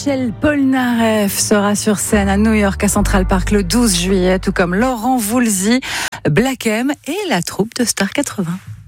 Michel Polnareff sera sur scène à New York, à Central Park, le 12 juillet, tout comme Laurent Voulzy, Black M et la troupe de Star 80.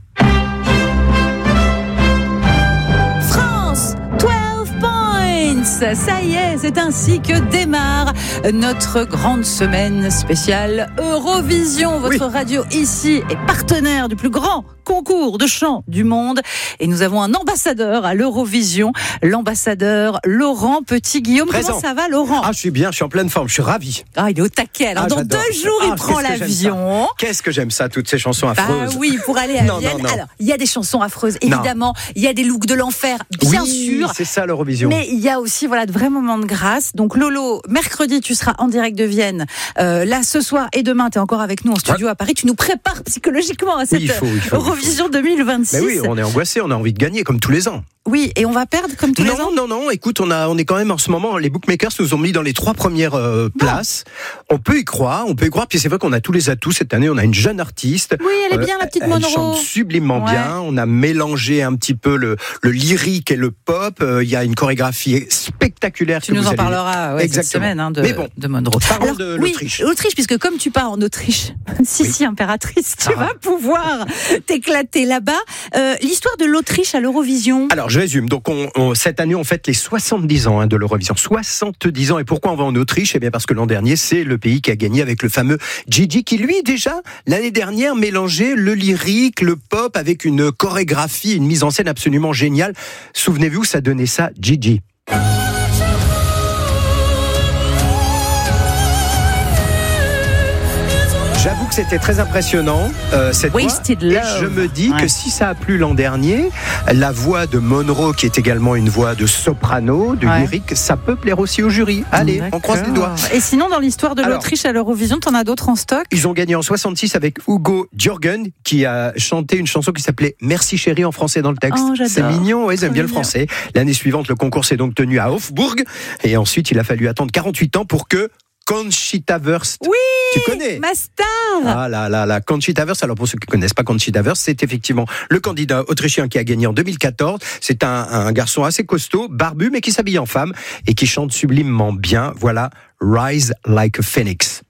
France, 12 points! Ça y est, c'est ainsi que démarre notre grande semaine spéciale Eurovision. Votre radio ici est partenaire du plus grand concours de chant du monde et nous avons un ambassadeur à l'Eurovision, l'ambassadeur Laurent Petit-Guillaume. Comment ça va, Laurent? Je suis bien, je suis en pleine forme, je suis ravi. Il est au taquet. Alors dans 2 jours, il prend l'avion. Qu'est-ce que j'aime ça, toutes ces chansons affreuses. Oui, pour aller à Vienne. Non. Alors, il y a des chansons affreuses, évidemment. Il y a des looks de l'enfer, bien sûr. C'est ça l'Eurovision. Mais il y a aussi de vrais moments de grâce. Donc Lolo, mercredi, tu seras en direct de Vienne. Là, ce soir et demain, tu es encore avec nous en studio à Paris. Tu nous prépares psychologiquement à cette Eurovision 2026. Mais oui, on est angoissé, on a envie de gagner comme tous les ans. Oui, et on va perdre comme tous les ans. Non. Écoute, on est quand même en ce moment. Les bookmakers nous ont mis dans les 3 premières places. On peut y croire. Puis c'est vrai qu'on a tous les atouts cette année. On a une jeune artiste. Oui, elle est bien, la petite Monroe. Elle chante sublimement bien. On a mélangé un petit peu le lyrique et le pop. Il y a une chorégraphie spectaculaire. Tu nous en parleras cette semaine de Monroe. Parlons de l'Autriche. L'Autriche, puisque comme tu pars en Autriche, si impératrice, tu vas pouvoir t'éclater là-bas. L'histoire de l'Autriche à l'Eurovision. Alors, je résume. Donc, cette année, on fête les 70 ans de l'Eurovision. 70 ans. Et pourquoi on va en Autriche ? Eh bien, parce que l'an dernier, c'est le pays qui a gagné avec le fameux Gigi, qui lui, déjà, l'année dernière, mélangeait le lyrique, le pop, avec une chorégraphie, une mise en scène absolument géniale. Souvenez-vous, ça donnait ça, Gigi. J'avoue que c'était très impressionnant cette voix. Et je me dis que si ça a plu l'an dernier, la voix de Monroe, qui est également une voix de soprano, de lyrique, ça peut plaire aussi au jury. Allez, on croise les doigts. Et sinon, dans l'histoire de l'Autriche à l'Eurovision, t'en as d'autres en stock ? Ils ont gagné en 66 avec Hugo Djörgen, qui a chanté une chanson qui s'appelait Merci chérie en français dans le texte. C'est mignon, ils aiment bien le français. L'année suivante, le concours s'est donc tenu à Hofburg. Et ensuite, il a fallu attendre 48 ans pour que Conchita Wurst. Oui, tu connais ma star. Conchita Wurst. Alors pour ceux qui ne connaissent pas Conchita Wurst, c'est effectivement le candidat autrichien qui a gagné en 2014. C'est un garçon assez costaud, barbu, mais qui s'habille en femme et qui chante sublimement bien. Voilà, Rise Like a Phoenix.